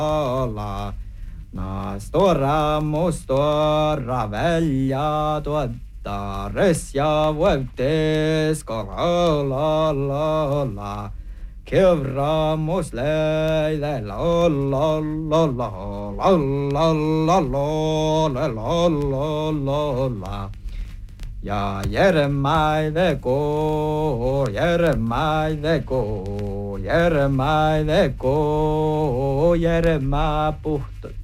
la. Na stora välja tuota resja vuotes la la la. Kevramus leile la la la la la la la la la la la. Ja järmäide ko, järmä puhto.